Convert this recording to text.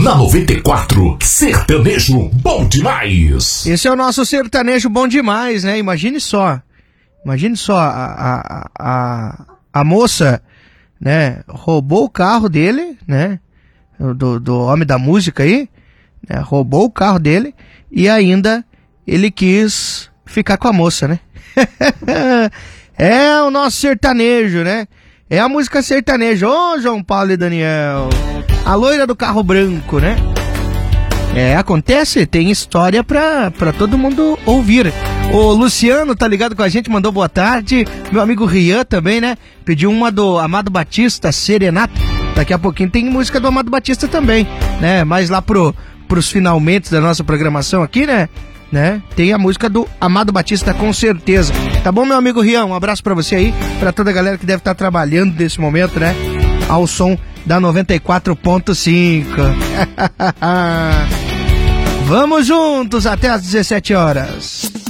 Na 94, sertanejo bom demais. Esse é o nosso sertanejo bom demais, né? Imagine só a moça, né? Roubou o carro dele, né? Do homem da música aí, né? Roubou o carro dele e ainda ele quis ficar com a moça, né? É o nosso sertanejo, né? É a música sertaneja. Ô, João Paulo e Daniel, a loira do carro branco, né? Acontece, tem história pra todo mundo ouvir. O Luciano tá ligado com a gente, mandou boa tarde. Meu amigo Rian também, né? Pediu uma do Amado Batista, Serenata. Daqui a pouquinho tem música do Amado Batista também, né? Mas lá pros finalmente da nossa programação aqui, né? Tem a música do Amado Batista, com certeza. Tá bom, meu amigo Rian? Um abraço pra você aí, pra toda a galera que deve estar trabalhando nesse momento, né? Ao som da 94.5. Vamos juntos até às 17 horas.